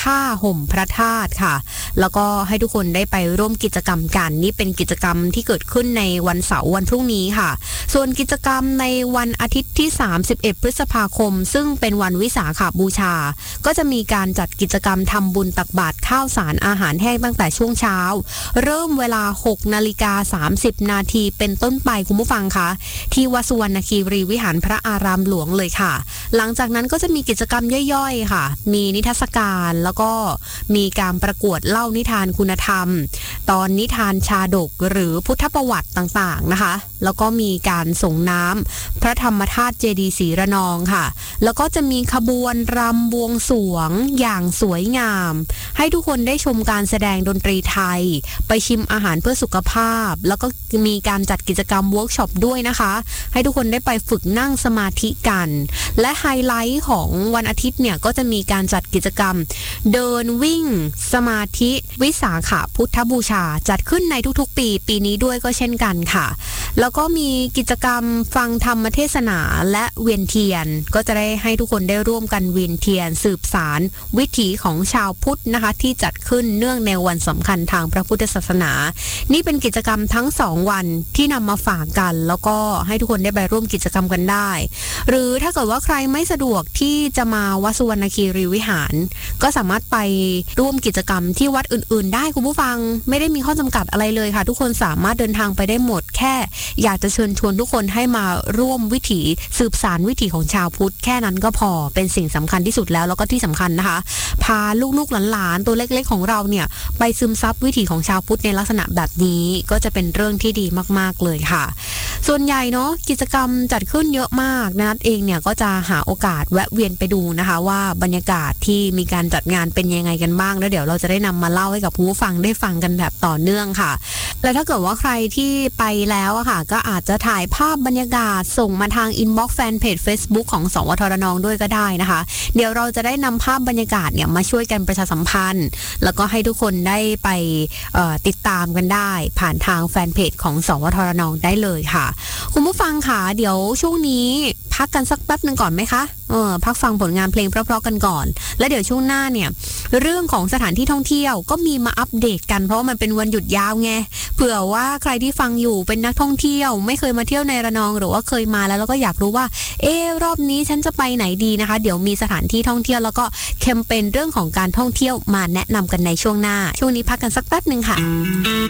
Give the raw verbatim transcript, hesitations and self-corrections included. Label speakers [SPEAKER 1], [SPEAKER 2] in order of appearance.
[SPEAKER 1] ผ้าห่มพระธาตุค่ะแล้วก็ให้ทุกคนได้ไปร่วมกิจกรรมกันนี่เป็นกิจกรรมที่เกิดขึ้นในวันเสาร์วันพรุ่งนี้ค่ะส่วนกิจกรรมในวันอาทิตย์ที่สามสิบเอ็ดพฤษภาคมซึ่งเป็นวันวิสาขบูชาก็จะมีการจัดกิจกรรมทำบุญตักบาตรข้าวสารอาหารแห้งตั้งแต่ช่วงเช้าเริ่มเวลา หกนาฬิกาสามสิบนาทีเป็นต้นไปคุณผู้ฟังคะที่วัดสุวรรณคีรีวิหารพระอารามหลวงเลยค่ะหลังจากนั้นก็จะมีกิจกรรมย่อยๆค่ะมีนิทรรศการแล้วก็มีการประกวดเล่านิทานคุณธรรมตอนนิทานชาดกหรือพุทธประวัติต่างๆนะคะแล้วก็มีการส่งน้ำพระธรรมธาตุเจดีย์ศรีระนองค่ะแล้วก็จะมีขบวนรำบวงสรวงอย่างสวยงามให้ทุกคนได้ชมการแสดงดนตรีไทยไปชิมอาหารเพื่อสุขภาพแล้วก็มีการจัดกิจกรรมเวิร์กช็อปด้วยนะคะให้ทุกคนได้ไปฝึกนั่งสมาธิกันและไฮไลท์ของวันอาทิตย์เนี่ยก็จะมีการจัดกิจกรรมเดินวิ่งสมาธิวิสาขพุทธบูชาจัดขึ้นในทุกๆปีปีนี้ด้วยก็เช่นกันค่ะแล้วก็มีกิจกรรมฟังธรรมเทศนาและเวียนเทียนก็จะได้ให้ทุกคนได้ร่วมกันเวียนเทียนสืบสารวิถีของชาวพุทธนะคะที่จัดขึ้นเนื่องในวันสำคัญทางพระพุทธศาสนานี่เป็นกิจกรรมทั้งสองวันที่นำมาฝากกันแล้วก็ให้ทุกคนได้ไปร่วมกิจกรรมกันได้หรือถ้าเกิดว่าใครไม่สะดวกที่จะมาวัดสุวรรณคีรีวิหารก็สามารถไปร่วมกิจกรรมที่วัดอื่นๆได้คุณผู้ฟังไม่ได้มีข้อจำกัดอะไรเลยค่ะทุกคนสามารถเดินทางไปได้หมดแค่อยากจะเชิญชวนทุกคนให้มาร่วมวิถีสืบสารวิถีของชาวพุทธแค่นั้นก็พอเป็นสิ่งสำคัญที่สุดแล้วแล้วก็ที่สำคัญนะคะพาลูกๆหลานๆตัวเล็กๆของเราเนี่ยไปซึมซับวิถีของชาวพุทธในลักษณะแบบนี้ก็จะเป็นเรื่องที่ดีมากๆเลยค่ะส่วนใหญ่เนาะกิจกรรมจัดขึ้นเยอะมากนัดเองเนี่ยก็จะหาโอกาสแวะเวียนไปดูนะคะว่าบรรยากาศที่มีการจัดงานเป็นยังไงกันบ้างแล้วเดี๋ยวเราจะได้นำมาเล่าให้กับผู้ฟังได้ฟังกันแบบต่อเนื่องค่ะและถ้าเกิดว่าใครที่ไปแล้วอะค่ะก็อาจจะถ่ายภาพบรรยากาศส่งมาทางอินบ็อกซ์แฟนเพจ Facebook ของสวทระนองด้วยก็ได้นะคะเดี๋ยวเราจะได้นำภาพบรรยากาศเนี่ยมาช่วยกันประชาสัมพันธ์แล้วก็ให้ทุกคนได้ไปติดตามกันได้ผ่านทางแฟนเพจของสวทระนองได้เลยค่ะคุณผู้ฟังค่ะเดี๋ยวช่วงนี้พักกันสักแป๊บนึงก่อนไหมคะเออพักฟังผลงานเพลงเพราะๆกันก่อนแล้วเดี๋ยวช่วงหน้าเนี่ยเรื่องของสถานที่ท่องเที่ยวก็มีมาอัปเดตกันเพราะว่ามันเป็นวันหยุดยาวไงเผื่อว่าใครที่ฟังอยู่เป็นนักท่องเที่ยวไม่เคยมาเที่ยวในระนองหรือว่าเคยมาแล้วแล้วก็อยากรู้ว่าเอ๊ะรอบนี้ฉันจะไปไหนดีนะคะเดี๋ยวมีสถานที่ท่องเที่ยวแล้วก็แคมเปญเรื่องของการท่องเที่ยวมาแนะนำกันในช่วงหน้าช่วงนี้พักกันสักแป๊บนึงค่ะ